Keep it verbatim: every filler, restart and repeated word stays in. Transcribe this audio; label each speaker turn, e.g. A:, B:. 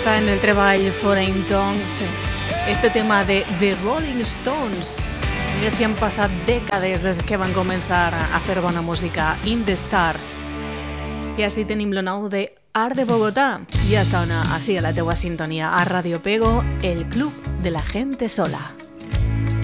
A: està en el treball Foreign Tongues, este tema de The Rolling Stones. Ja s'hi han passat dècades des que van començar a fer bona música, In the Stars. I així tenim lo nou de Art de Bogotà. Ja sona així a la teua sintonia a Radio Pego, el club de la gente sola.